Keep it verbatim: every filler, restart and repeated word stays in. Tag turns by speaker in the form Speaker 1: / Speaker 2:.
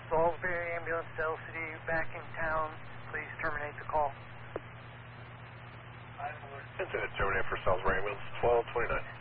Speaker 1: Salisbury Ambulance, Del City, back in town. Please terminate the call.
Speaker 2: Incident terminate for Salisbury Ambulance, twelve twenty-nine.